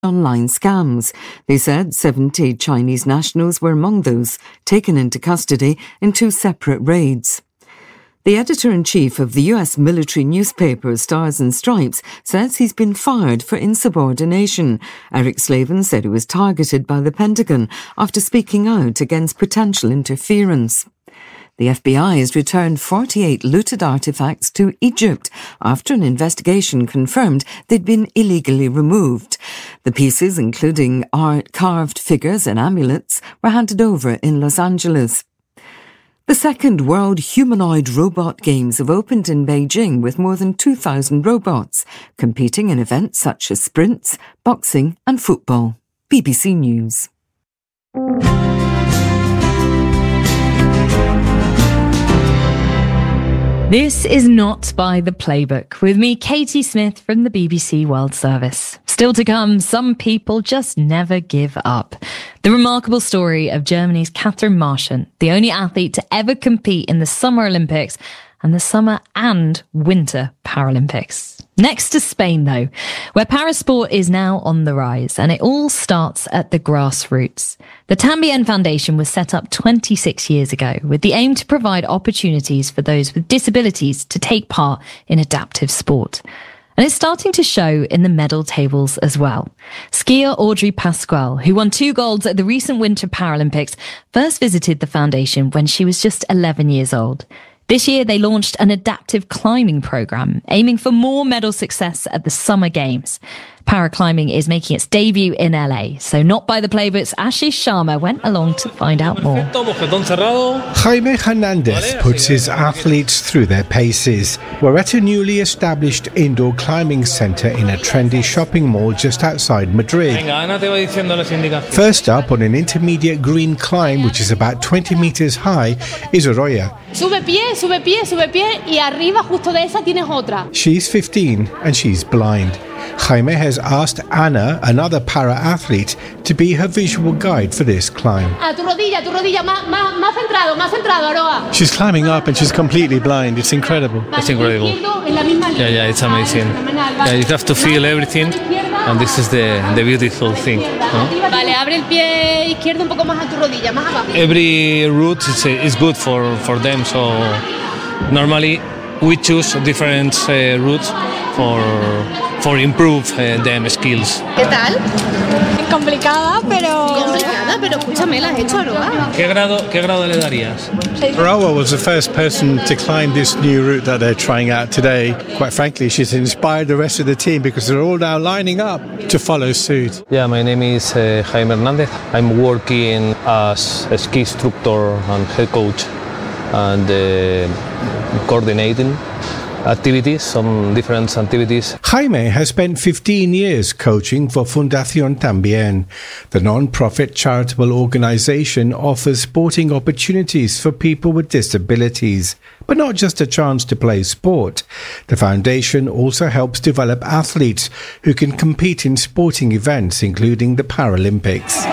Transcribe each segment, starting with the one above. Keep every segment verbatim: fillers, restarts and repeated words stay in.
online scams. They said seventy Chinese nationals were among those taken into custody in two separate raids. The editor-in-chief of the U S military newspaper Stars and Stripes says he's been fired for insubordination. Eric Slavin said he was targeted by the Pentagon after speaking out against potential interference. The F B I has returned forty-eight looted artifacts to Egypt after an investigation confirmed they'd been illegally removed. The pieces, including art, carved figures and amulets, were handed over in Los Angeles. The second World Humanoid Robot Games have opened in Beijing with more than two thousand robots, competing in events such as sprints, boxing and football. B B C News. This is Not by the Playbook, with me, Katie Smith, from the B B C World Service. Still to come, some people just never give up. The remarkable story of Germany's Catherine Marchant, the only athlete to ever compete in the Summer Olympics and the Summer and Winter Paralympics. Next to Spain, though, where parasport is now on the rise, and it all starts at the grassroots. The Tambien Foundation was set up twenty-six years ago with the aim to provide opportunities for those with disabilities to take part in adaptive sport. And it's starting to show in the medal tables as well. Skier Audrey Pascual, who won two golds at the recent Winter Paralympics, first visited the foundation when she was just eleven years old. This year, they launched an adaptive climbing program, aiming for more medal success at the Summer Games. Paraclimbing is making its debut in L A, so Not by the Playbook's Ashish Sharma went along to find out more. Jaime Hernandez puts his athletes through their paces. We're at a newly established indoor climbing centre in a trendy shopping mall just outside Madrid. First up on an intermediate green climb, which is about twenty metres high, is Oroya. Sube pie, sube pie, sube pie, y arriba justo de esa tienes otra. She's fifteen and she's blind. Jaime has asked Anna, another para-athlete, to be her visual guide for this climb. A tu rodilla, tu rodilla, más, más, más centrado, más centrado, Aroa. She's climbing up and she's completely blind. It's incredible. It's incredible. Yeah, yeah, it's amazing. Yeah, you have to feel everything, and this is the, the beautiful thing. No? Vale, abre el pie izquierdo un poco más a tu rodilla, más abajo. Every route is, is good for, for them, so normally we choose different uh, routes for for improve uh, them skills. ¿Qué tal? Complicada, pero... Complicada, pero escúchame, la has hecho, Aroa. ¿Qué grado, qué grado le darías? Aroa was the first person to climb this new route that they're trying out today. Quite frankly, she's inspired the rest of the team because they're all now lining up to follow suit. Yeah, my name is uh, Jaime Hernandez. I'm working as a ski instructor and head coach and uh, coordinating activities, some different activities. Jaime has spent fifteen years coaching for Fundación Tambien. The non-profit charitable organisation offers sporting opportunities for people with disabilities, but not just a chance to play sport. The foundation also helps develop athletes who can compete in sporting events, including the Paralympics.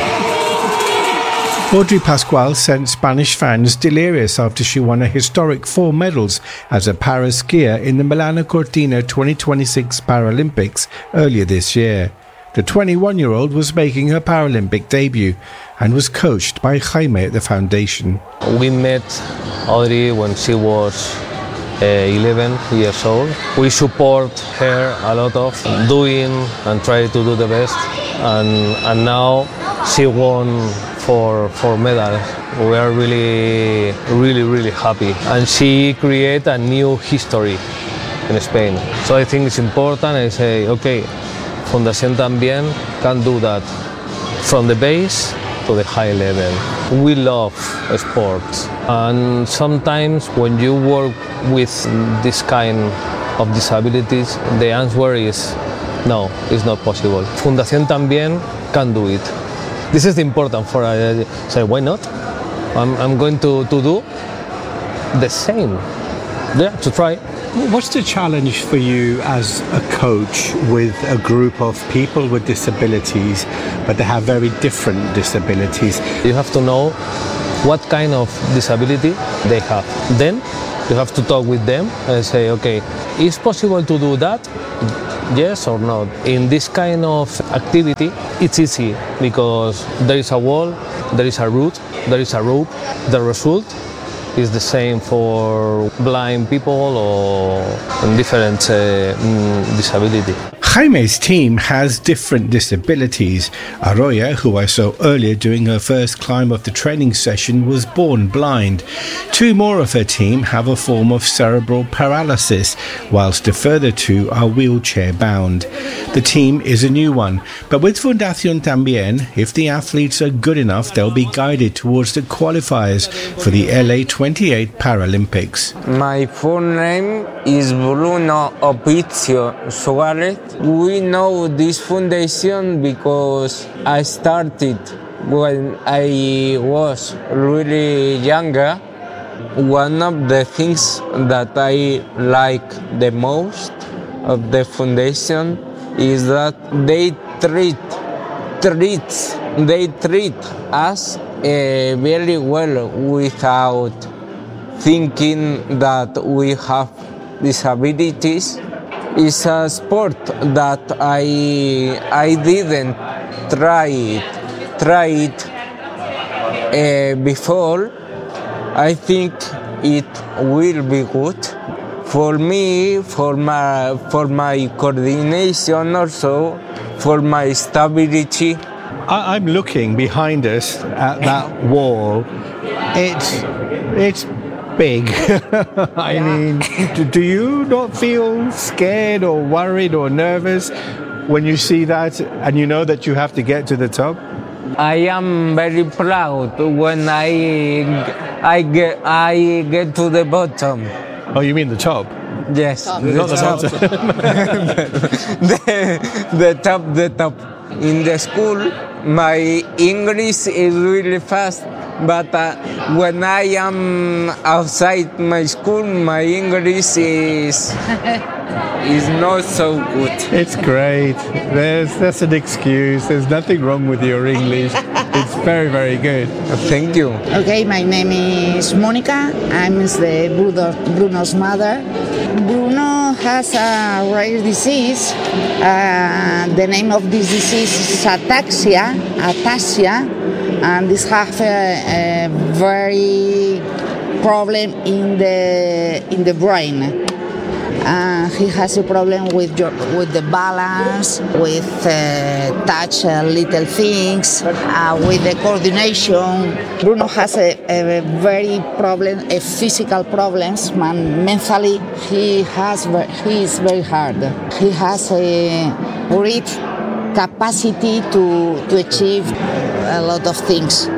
Audrey Pascual sent Spanish fans delirious after she won a historic four medals as a para-skier in the Milano Cortina twenty twenty-six Paralympics earlier this year. The twenty-one-year-old was making her Paralympic debut and was coached by Jaime at the foundation. We met Audrey when she was uh, eleven years old. We support her a lot of doing and try to do the best, and, and now she won for for medals. We are really, really, really happy. And she created a new history in Spain. So I think it's important. I say, okay, Fundación Tambien can do that from the base to the high level. We love sports. And sometimes when you work with this kind of disabilities, the answer is no, it's not possible. Fundación Tambien can do it. This is important for I uh, say why not? I'm I'm going to, to do the same. Yeah, to try. What's the challenge for you as a coach with a group of people with disabilities, but they have very different disabilities? You have to know what kind of disability they have. Then you have to talk with them and say, okay, it's possible to do that? yes or no. In this kind of activity, it's easy because there is a wall, there is a route, there is a rope. The result is the same for blind people or different uh, disability. Jaime's team has different disabilities. Arroya, who I saw earlier doing her first climb of the training session, was born blind. Two more of her team have a form of cerebral paralysis, whilst a further two are wheelchair-bound. The team is a new one, but with Fundación Tambien, if the athletes are good enough, they'll be guided towards the qualifiers for the L A twenty-eight Paralympics. My full name is Bruno Opicio Suarez. We know this foundation because I started when I was really younger. One of the things that I like the most of the foundation is that they treat treats they treat us uh, very well without thinking that we have disabilities. It's a sport that I I didn't try it, try it uh, before. I think it will be good for me, for my for my coordination, also for my stability. I, I'm looking behind us at that wall. It's it's big. I mean, do, do you not feel scared or worried or nervous when you see that and you know that you have to get to the top? I am very proud when I I get I get to the bottom. Oh, you mean the top? Yes, Top. the Not the top. the, the top, the top. In the school, my English is really fast. But uh, when I am outside my school, my English is is not so good. It's great. There's that's an excuse. There's nothing wrong with your English. It's very, very good. Thank you. Okay, my name is Monica. I'm the Bruno, Bruno's mother. Bruno has a rare disease. Uh, the name of this disease is ataxia. Ataxia. And this have a, a very problem in the in the brain. Uh, he has a problem with your, with the balance, with uh, touch uh, little things, uh, with the coordination. Bruno has a, a very problem, a physical problems. Man, mentally, he has he is very hard. He has a great capacity to to achieve a lot of things.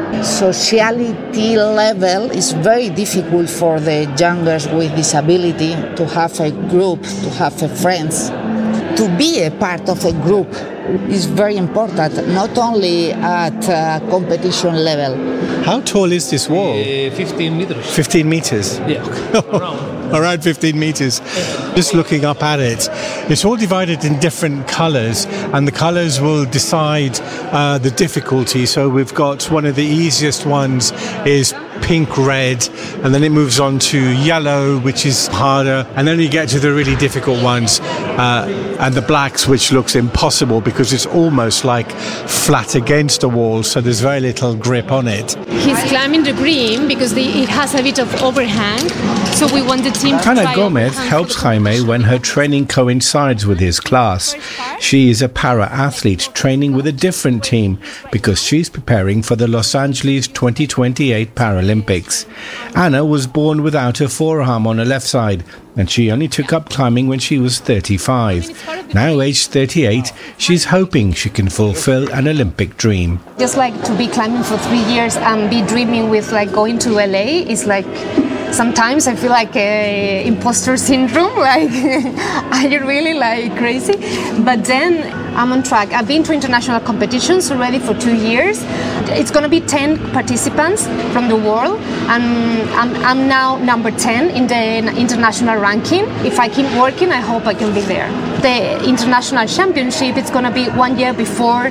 Sociality level is very difficult for the youngers with disability to have a group, to have a friends. To be a part of a group is very important, not only at uh, competition level. How tall is this wall? Uh, fifteen meters. fifteen meters? Yeah, around. Around fifteen meters. Just looking up at it, it's all divided in different colours, and the colours will decide uh, the difficulty. So we've got one of the easiest ones is pink red, and then it moves on to yellow, which is harder, and then you get to the really difficult ones, uh, and the blacks, which looks impossible because it's almost like flat against a wall, so there's very little grip on it. He's climbing the green because the, it has a bit of overhang, so we want the team to Ana try Gomez overhang helps for the Jaime when her training coincides with his class. She is a para-athlete training with a different team because she's preparing for the Los Angeles twenty twenty-eight Paralympics. Anna was born without a forearm on her left side, and she only took up climbing when she was thirty-five. Now aged thirty-eight, she's hoping she can fulfill an Olympic dream. Just like to be climbing for three years and be dreaming with like going to L A is like, sometimes I feel like a imposter syndrome, like are you really like crazy? But then I'm on track. I've been to international competitions already for two years. It's going to be ten participants from the world, and I'm, I'm now number ten in the international ranking. If I keep working, I hope I can be there. The international championship, it's going to be one year before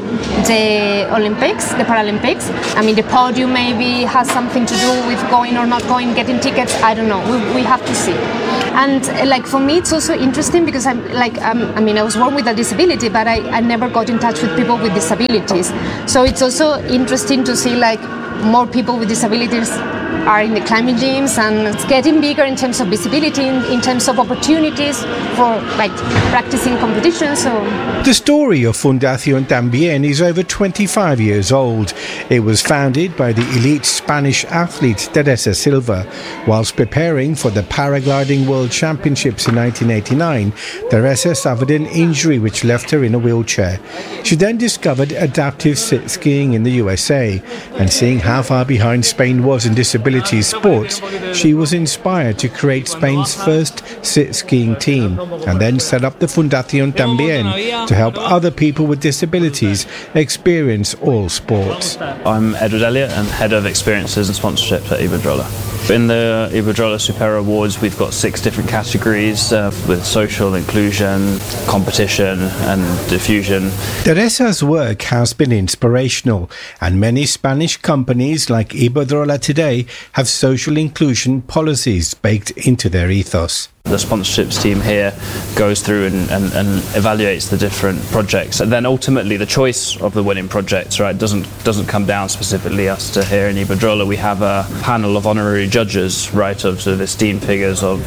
the Olympics, the Paralympics. I mean, the podium maybe has something to do with going or not going, getting tickets. I don't know. We, we have to see. And uh, like for me, it's also interesting because I'm like, um, I mean, I was born with a disability, but I, I never got in touch with people with disabilities. So it's also interesting to see like more people with disabilities are in the climbing gyms, and it's getting bigger in terms of visibility, in, in terms of opportunities for like practicing competitions. So the story of Fundación Tambien is over twenty-five years old. It was founded by the elite Spanish athlete Teresa Silva. Whilst preparing for the Paragliding World Championships in nineteen eighty-nine, Teresa suffered an injury which left her in a wheelchair. She then discovered adaptive sit skiing in the U S A, and seeing how far behind Spain was in disability sports, she was inspired to create Spain's first sit skiing team and then set up the Fundación Tambien to help other people with disabilities experience all sports. I'm Edward Elliott and Head of Experiences and Sponsorship at Iberdrola. In the Iberdrola Super Awards, we've got six different categories uh, with social, inclusion, competition and diffusion. Teresa's work has been inspirational, and many Spanish companies like Iberdrola today have social inclusion policies baked into their ethos. The sponsorships team here goes through and, and, and evaluates the different projects, and then ultimately the choice of the winning projects, right, doesn't doesn't come down specifically us to here in Iberdrola. We have a panel of honorary judges, right, of sort of esteemed figures of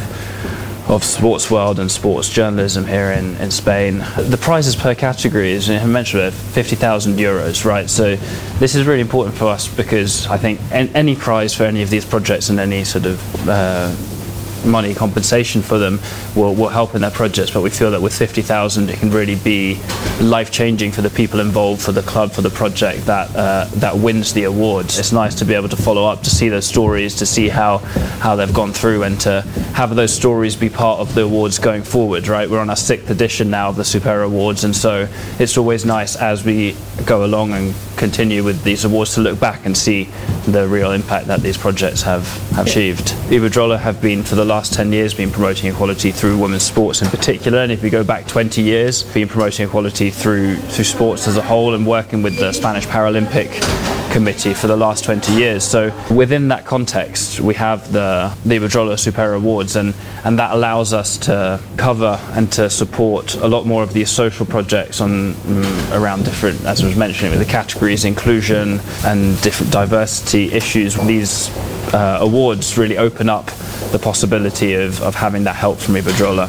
of sports world and sports journalism here in, in Spain. The prizes per category is, I mentioned it, fifty thousand euros, right? So this is really important for us because I think any prize for any of these projects and any sort of uh, money compensation for them will, will help in their projects, but we feel that with fifty thousand it can really be life-changing for the people involved, for the club, for the project that uh, that wins the awards. It's nice to be able to follow up, to see those stories, to see how how they've gone through, and to have those stories be part of the awards going forward, right? We're on our sixth edition now of the Super Awards, and so it's always nice as we go along and continue with these awards to look back and see the real impact that these projects have, have achieved. Iberdrola have been, for the last ten years, been promoting equality through women's sports in particular, and if we go back twenty years, been promoting equality through through sports as a whole, and working with the Spanish Paralympic Committee for the last twenty years. So within that context, we have the, the Iberdrola Super Awards, and, and that allows us to cover and to support a lot more of these social projects on um, around different, as I was mentioning, with the categories, inclusion and different diversity issues. These uh, awards really open up the possibility of, of having that help from Iberdrola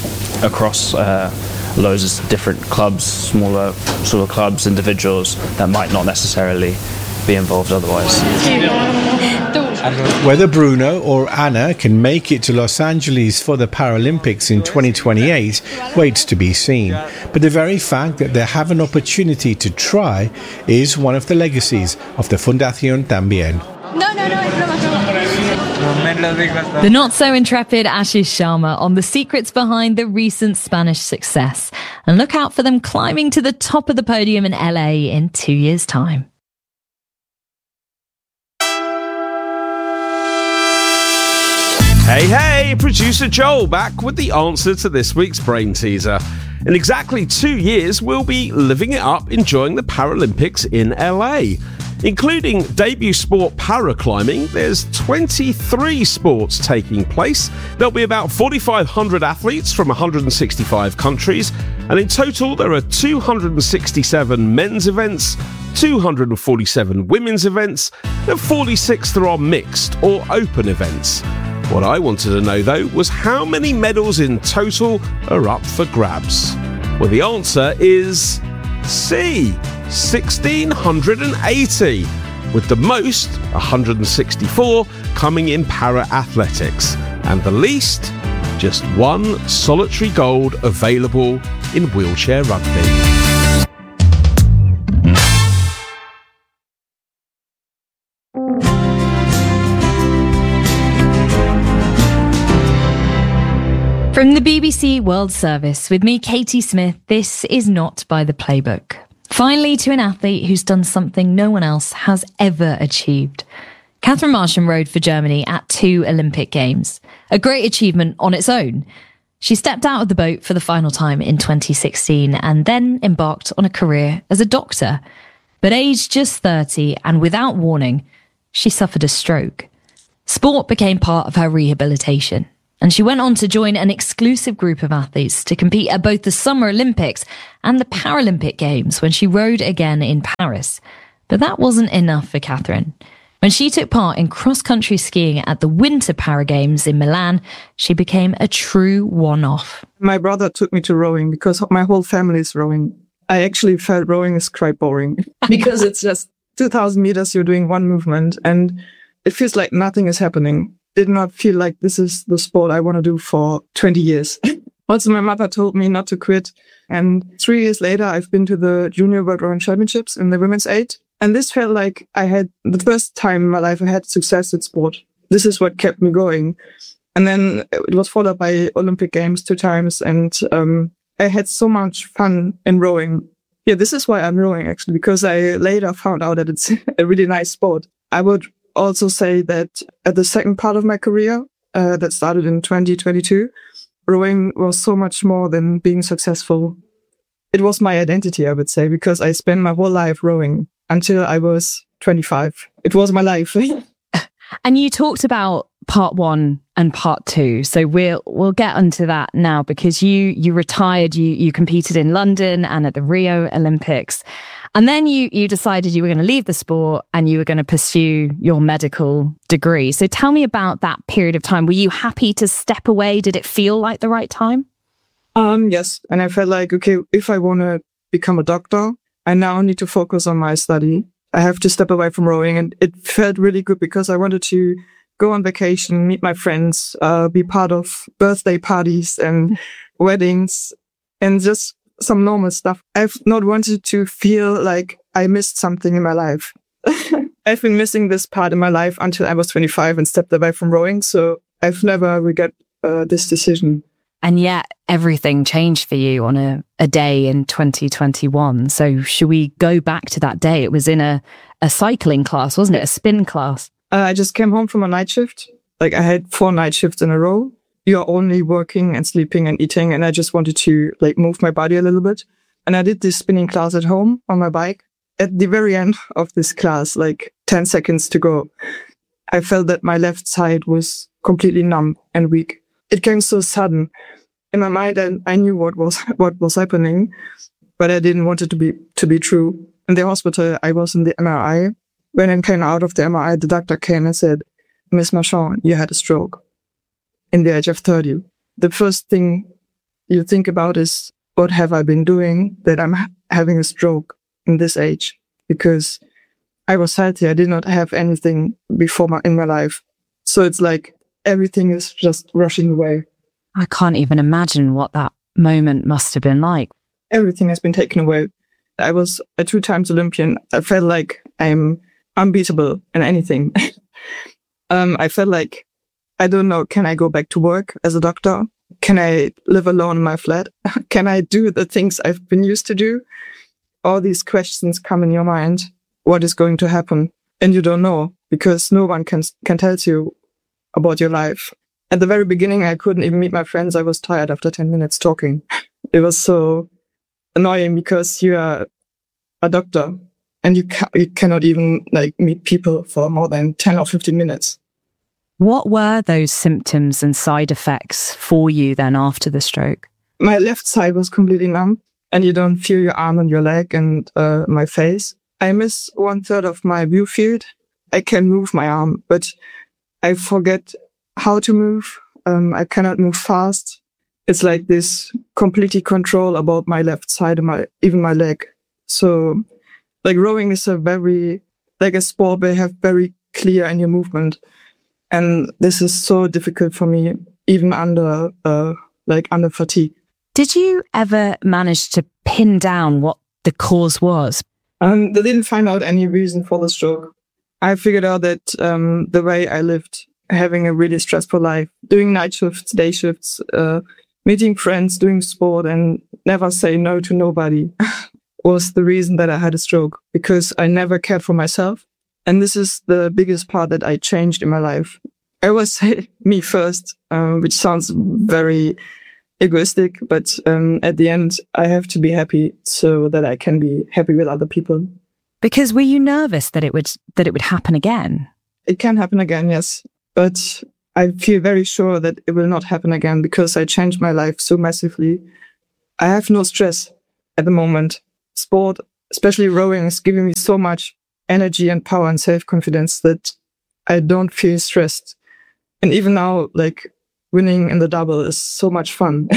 across uh, loads of different clubs, smaller sort of clubs, individuals that might not necessarily be involved otherwise. Whether Bruno or Anna can make it to Los Angeles for the Paralympics in twenty twenty-eight waits to be seen. But the very fact that they have an opportunity to try is one of the legacies of the Fundación Tambien. No, no, no, it's The not-so-intrepid Ashish Sharma on the secrets behind the recent Spanish success. And look out for them climbing to the top of the podium in L A in two years' time. Hey, hey, producer Joel back with the answer to this week's brain teaser. In exactly two years, we'll be living it up, enjoying the Paralympics in L A. Including debut sport paraclimbing, there's twenty-three sports taking place. There'll be about forty-five hundred athletes from one hundred sixty-five countries, and in total there are two hundred sixty-seven men's events, two hundred forty-seven women's events, and forty-six there are mixed or open events. What I wanted to know, though, was how many medals in total are up for grabs? Well, the answer is C, one thousand six hundred eighty, with the most, one hundred sixty-four, coming in para-athletics, and the least, just one solitary gold available in wheelchair rugby. From the B B C World Service, with me, Katie Smith, this is Not by the Playbook. Finally, to an athlete who's done something no one else has ever achieved. Catherine Marsham rode for Germany at two Olympic Games. A great achievement on its own. She stepped out of the boat for the final time in twenty sixteen and then embarked on a career as a doctor. But aged just thirty and without warning, she suffered a stroke. Sport became part of her rehabilitation. And she went on to join an exclusive group of athletes to compete at both the Summer Olympics and the Paralympic Games when she rode again in Paris. But that wasn't enough for Catherine. When she took part in cross-country skiing at the Winter Paragames in Milan, she became a true one-off. My brother took me to rowing because my whole family is rowing. I actually felt rowing is quite boring because it's just two thousand meters, you're doing one movement and it feels like nothing is happening. Did not feel like this is the sport I want to do for twenty years. Also, my mother told me not to quit. And three years later, I've been to the Junior World Rowing Championships in the women's eight. And this felt like I had the first time in my life I had success at sport. This is what kept me going. And then it was followed by Olympic Games two times. And um, I had so much fun in rowing. Yeah, this is why I'm rowing, actually, because I later found out that it's a really nice sport. I would also say that at the second part of my career, uh, that started in twenty twenty-two, rowing was so much more than being successful. It was my identity, I would say, because I spent my whole life rowing. Until I was twenty-five. It was my life. And you talked about part one and part two. So we'll we'll get onto that now because you you retired, you you competed in London and at the Rio Olympics. And then you you decided you were going to leave the sport and you were going to pursue your medical degree. So tell me about that period of time. Were you happy to step away? Did it feel like the right time? Um, yes. And I felt like, okay, if I want to become a doctor, I now need to focus on my study. I have to step away from rowing. And it felt really good because I wanted to go on vacation, meet my friends, uh, be part of birthday parties and weddings and just some normal stuff. I've not wanted to feel like I missed something in my life. I've been missing this part in my life until I was twenty-five and stepped away from rowing. So I've never regret uh, this decision. And yet everything changed for you on a, a day in twenty twenty-one. So should we go back to that day? It was in a, a cycling class, wasn't it? A spin class. Uh, I just came home from a night shift. Like I had four night shifts in a row. You're only working and sleeping and eating. And I just wanted to like move my body a little bit. And I did this spinning class at home on my bike. At the very end of this class, like ten seconds to go, I felt that my left side was completely numb and weak. It came so sudden. In my mind, I, I knew what was what was happening, but I didn't want it to be to be true. In the hospital, I was in the M R I. When I came out of the M R I, the doctor came and said, "Miss Marchand, you had a stroke in the age of thirty." The first thing you think about is, what have I been doing that I'm ha- having a stroke in this age? Because I was healthy. I did not have anything before my, in my life. So it's like everything is just rushing away. I can't even imagine what that moment must have been like. Everything has been taken away. I was a two times Olympian. I felt like I'm unbeatable in anything. um, I felt like, I don't know, can I go back to work as a doctor? Can I live alone in my flat? Can I do the things I've been used to do? All these questions come in your mind. What is going to happen? And you don't know because no one can can tell you about your life. At the very beginning, I couldn't even meet my friends. I was tired after ten minutes talking. It was so annoying because you are a doctor and you, ca- you cannot even like meet people for more than ten or fifteen minutes. What were those symptoms and side effects for you then after the stroke? My left side was completely numb and you don't feel your arm and your leg and uh, my face. I miss one third of my view field. I can move my arm, but I forget how to move. Um, I cannot move fast. It's like this completely control about my left side and my, even my leg. So like rowing is a very, like a sport where you have very clear in your movement. And this is so difficult for me, even under, uh, like under fatigue. Did you ever manage to pin down what the cause was? Um, they didn't find out any reason for the stroke. I figured out that, um, the way I lived, having a really stressful life, doing night shifts, day shifts, uh, meeting friends, doing sport and never say no to nobody was the reason that I had a stroke because I never cared for myself. And this is the biggest part that I changed in my life. I always say me first, um, which sounds very egoistic, but um, at the end, I have to be happy so that I can be happy with other people. Because were you nervous that it would that it would happen again? It can happen again, yes. But I feel very sure that it will not happen again because I changed my life so massively. I have no stress at the moment. Sport, especially rowing, is giving me so much energy and power and self-confidence that I don't feel stressed. And even now, like, winning in the double is so much fun.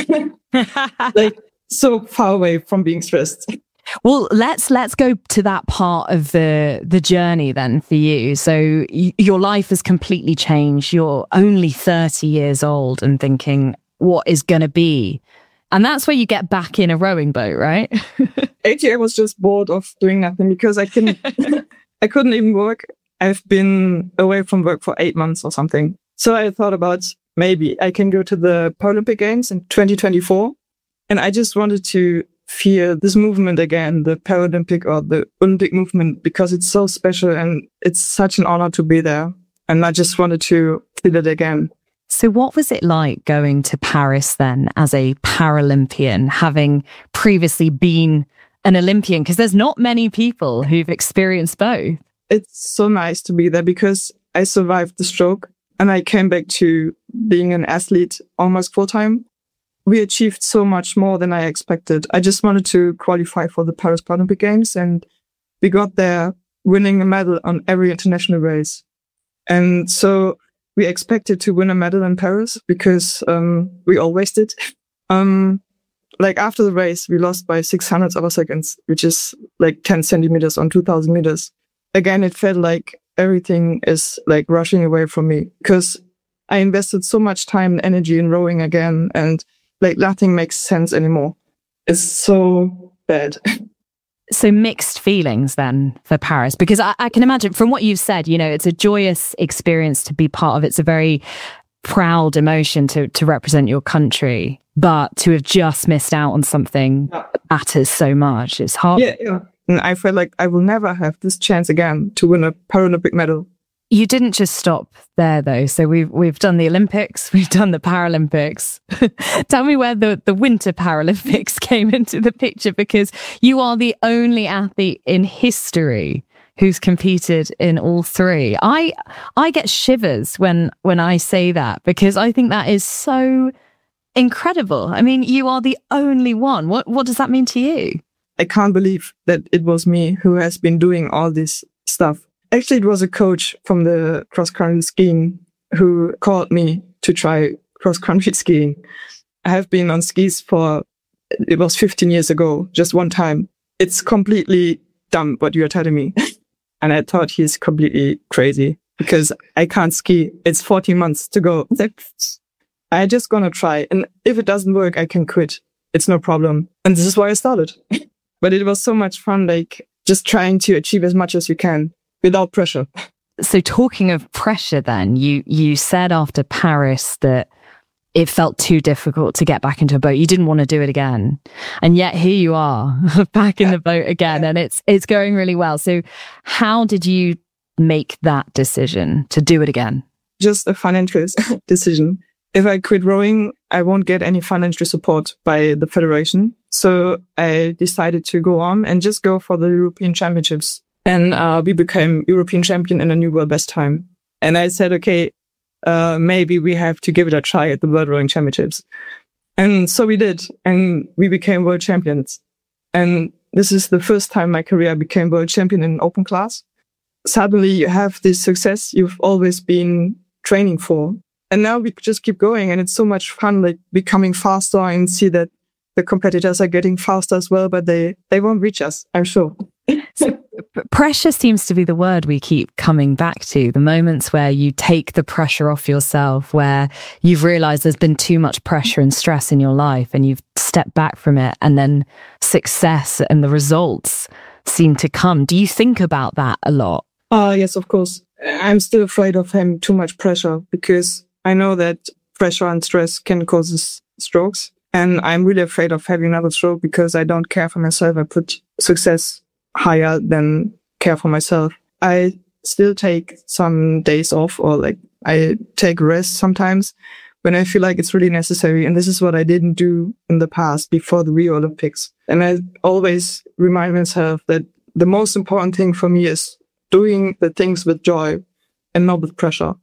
Like, so far away from being stressed. Well, let's let's go to that part of the the journey then for you. So y- your life has completely changed. You're only thirty years old and thinking, what is going to be? And that's where you get back in a rowing boat, right? Actually, I was just bored of doing nothing because I couldn't, I couldn't even work. I've been away from work for eight months or something. So I thought about maybe I can go to the Paralympic Games in twenty twenty-four. And I just wanted to feel this movement again, the Paralympic or the Olympic movement, because it's so special and it's such an honor to be there. And I just wanted to feel it again. So what was it like going to Paris then as a Paralympian, having previously been an Olympian? Because there's not many people who've experienced both. It's so nice to be there because I survived the stroke and I came back to being an athlete almost full time. We achieved so much more than I expected. I just wanted to qualify for the Paris Paralympic Games and we got there winning a medal on every international race. And so we expected to win a medal in Paris because um, we always did. Um, like after the race, we lost by six hundredths of a second, which is like ten centimeters on two thousand meters. Again, it felt like everything is like rushing away from me because I invested so much time and energy in rowing again and like nothing makes sense anymore. It's so bad. So mixed feelings then for Paris, because I, I can imagine from what you've said, you know, it's a joyous experience to be part of. It's a very proud emotion to, to represent your country, but to have just missed out on something yeah. matters so much. It's hard. Yeah, yeah. And I felt like I will never have this chance again to win a Paralympic medal. You didn't just stop there, though. So we've we've done the Olympics, we've done the Paralympics. Tell me where the, the Winter Paralympics came into the picture, because you are the only athlete in history who's competed in all three. I I get shivers when when I say that, because I think that is so incredible. I mean, you are the only one. What what does that mean to you? I can't believe that it was me who has been doing all this stuff. Actually, it was a coach from the cross-country skiing who called me to try cross-country skiing. I have been on skis for, it was fifteen years ago, just one time. It's completely dumb what you are telling me. And I thought he's completely crazy because I can't ski. It's fourteen months to go. I just gonna try. And if it doesn't work, I can quit. It's no problem. And this is why I started. But it was so much fun, like just trying to achieve as much as you can. Without pressure. So talking of pressure then, you you said after Paris that it felt too difficult to get back into a boat. You didn't want to do it again. And yet here you are back in the boat again and it's it's going really well. So how did you make that decision to do it again? Just a financial decision. If I quit rowing, I won't get any financial support by the federation. So I decided to go on and just go for the European Championships. And uh, we became European champion in a new world best time. And I said, okay, uh, maybe we have to give it a try at the World Rowing Championships. And so we did. And we became world champions. And this is the first time in my career I became world champion in open class. Suddenly you have this success you've always been training for. And now we just keep going. And it's so much fun, like becoming faster and see that the competitors are getting faster as well, but they, they won't reach us, I'm sure. So pressure seems to be the word we keep coming back to, the moments where you take the pressure off yourself, where you've realized there's been too much pressure and stress in your life and you've stepped back from it, and then success and the results seem to come. Do you think about that a lot? Uh, yes, of course. I'm still afraid of having too much pressure because I know that pressure and stress can cause strokes. And I'm really afraid of having another stroke because I don't care for myself. I put success higher than care for myself. I still take some days off, or like I take rest sometimes when I feel like it's really necessary. And this is what I didn't do in the past before the Rio Olympics. And I always remind myself that the most important thing for me is doing the things with joy and not with pressure.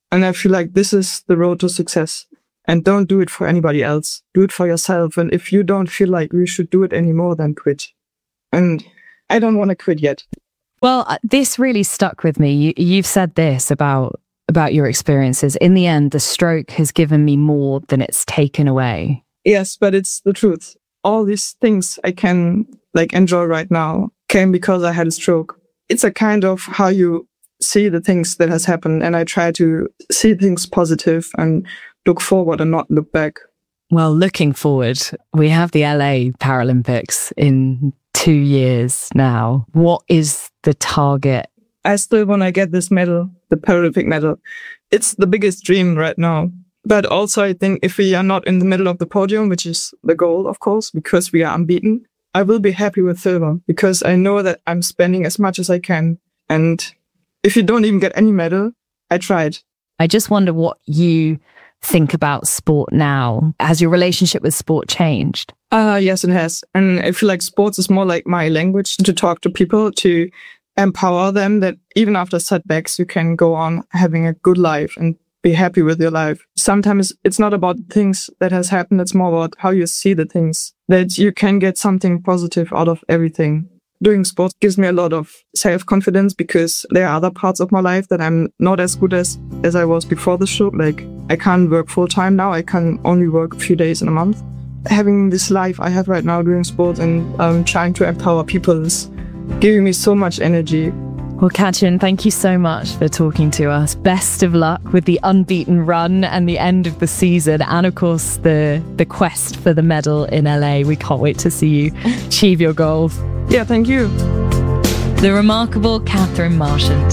And I feel like this is the road to success. And don't do it for anybody else. Do it for yourself. And if you don't feel like you should do it anymore, then quit. And I don't want to quit yet. Well, this really stuck with me. You, you've said this about about your experiences. In the end, the stroke has given me more than it's taken away. Yes, but it's the truth. All these things I can like enjoy right now came because I had a stroke. It's a kind of how you see the things that has happened, and I try to see things positive and look forward and not look back. Well, looking forward, we have the L A Paralympics in two years now. What is the target? I still want to get this medal, the Paralympic medal. It's the biggest dream right now. But also, I think if we are not in the middle of the podium, which is the goal, of course, because we are unbeaten, I will be happy with silver because I know that I'm spending as much as I can. And if you don't even get any medal, I tried. I just wonder what you think about sport now. Has your relationship with sport changed? Uh, yes, it has. And I feel like sports is more like my language to talk to people, to empower them that even after setbacks, you can go on having a good life and be happy with your life. Sometimes it's not about things that has happened. It's more about how you see the things, that you can get something positive out of everything. Doing sports gives me a lot of self-confidence because there are other parts of my life that I'm not as good as, as I was before the show. Like I can't work full time now. I can only work a few days in a month. Having this life I have right now doing sports and um, trying to empower people is giving me so much energy. Well, Katrin, thank you so much for talking to us. Best of luck with the unbeaten run and the end of the season. And of course, the, the quest for the medal in L A. We can't wait to see you achieve your goals. Yeah, thank you. The remarkable Katrin Marchant.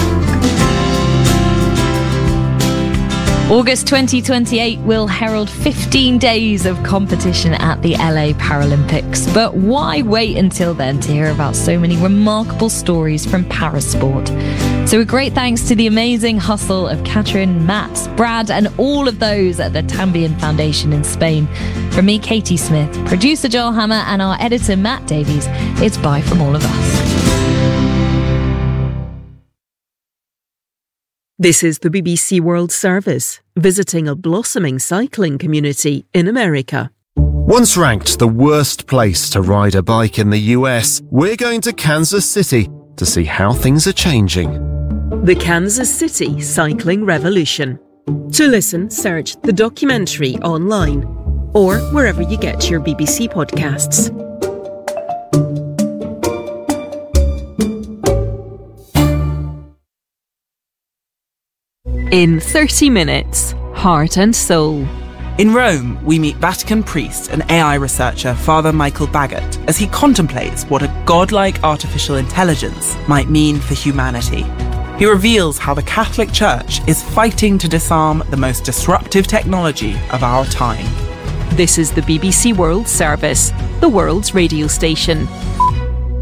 August twenty twenty-eight will herald fifteen days of competition at the L A Paralympics. But why wait until then to hear about so many remarkable stories from parasport? So a great thanks to the amazing hustle of Katrin, Matt, Brad, and all of those at the Tambien Foundation in Spain. From me, Katie Smith, producer Joel Hammer, and our editor Matt Davies, it's bye from all of us. This is the B B C World Service, visiting a blossoming cycling community in America. Once ranked the worst place to ride a bike in the U S, we're going to Kansas City to see how things are changing. The Kansas City Cycling Revolution. To listen, search the documentary online or wherever you get your B B C podcasts. In thirty minutes, Heart and Soul. In Rome, we meet Vatican priest and A I researcher Father Michael Baggott as he contemplates what a godlike artificial intelligence might mean for humanity. He reveals how the Catholic Church is fighting to disarm the most disruptive technology of our time. This is the B B C World Service, the world's radio station.